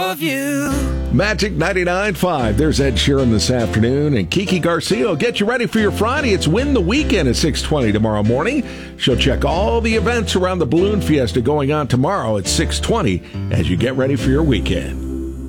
of you. Magic 99.5. There's Ed Sheeran this afternoon, and Kiki Garcia will get you ready for your Friday. It's Win the Weekend at 6:20 tomorrow morning. She'll check all the events around the Balloon Fiesta going on tomorrow at 6:20 as you get ready for your weekend.